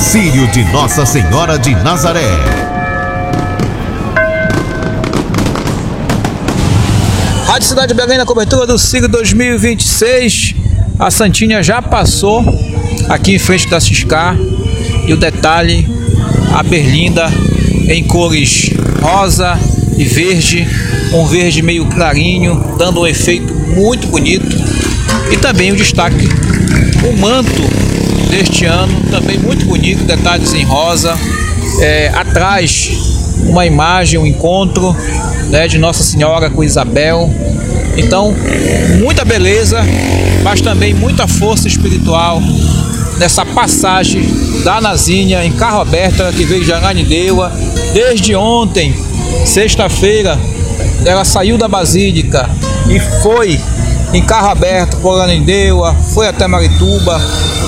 Círio de Nossa Senhora de Nazaré. Rádio Cidade Belém na cobertura do Círio 2026. A Santinha já passou aqui em frente da Ciscar. E o detalhe, a berlinda em cores rosa e verde, um verde meio clarinho, dando um efeito muito bonito. E também o destaque, o manto deste ano, também muito bonito, detalhes em rosa. Atrás, uma imagem, um encontro, né, de Nossa Senhora com Isabel. Então, muita beleza, mas também muita força espiritual nessa passagem da Nazinha em carro aberto, que veio de Ananindeua. Desde ontem, sexta-feira, ela saiu da Basílica e foi em carro aberto por Ananindeua, foi até Marituba,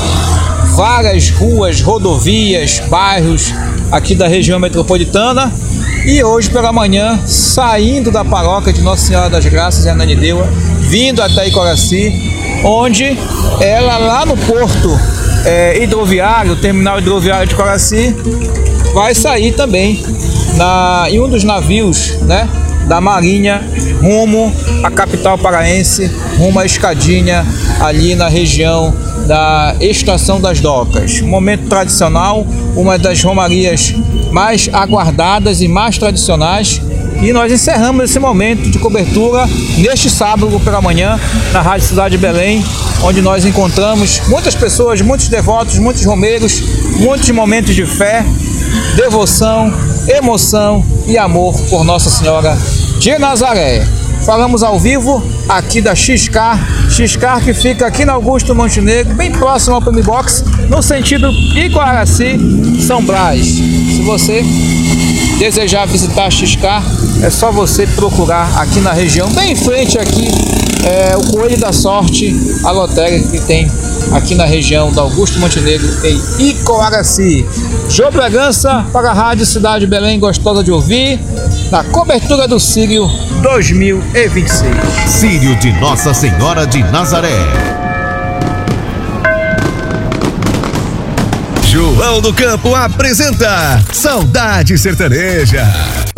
várias ruas, rodovias, bairros aqui da região metropolitana. E hoje pela manhã, saindo da paróquia de Nossa Senhora das Graças em Ananindeua, vindo até Icoraci, onde ela lá no porto hidroviário, terminal hidroviário de Icoraci, vai sair também em um dos navios, né, da Marinha, rumo à capital paraense, rumo à Escadinha, ali na região da Estação das Docas. Um momento tradicional, uma das romarias mais aguardadas e mais tradicionais. E nós encerramos esse momento de cobertura neste sábado pela manhã na Rádio Cidade de Belém, onde nós encontramos muitas pessoas, muitos devotos, muitos romeiros, muitos momentos de fé, devoção, emoção e amor por Nossa Senhora de Nazaré. Falamos ao vivo aqui da Ciscar que fica aqui na Augusto Montenegro, bem próximo ao Prime Box, no sentido Icoaraci, São Brás. Se você desejar visitar a Ciscar, é só você procurar aqui na região, bem em frente aqui, o Coelho da Sorte, a lotérica que tem aqui na região da Augusto Montenegro, em Icoaraci. Jô Bragança para a Rádio Cidade de Belém, gostosa de ouvir, na cobertura do Círio 2026. Círio de Nossa Senhora de Nazaré. João do Campo apresenta Saudade Sertaneja.